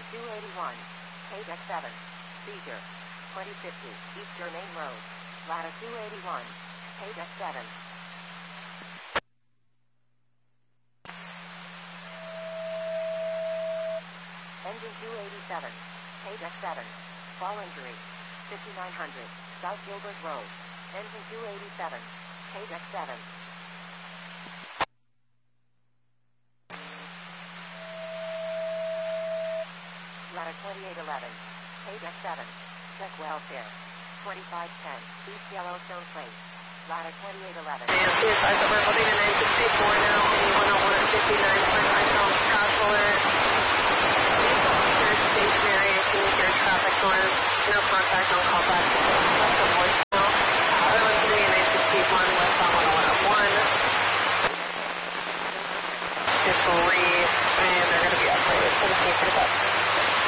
281, KX7, seizure, 2050, East Germain Road, Ladder 281, KX7. Engine 287, KX7, fall injury, 5900, South Gilbert Road, Engine 287, KX7. Ladder 2811, KX7, check welfare, 2510, East Yellowstone Place, Ladder 2811. CSI Suburban 964 now, 101 at 59.9 Scottsville area.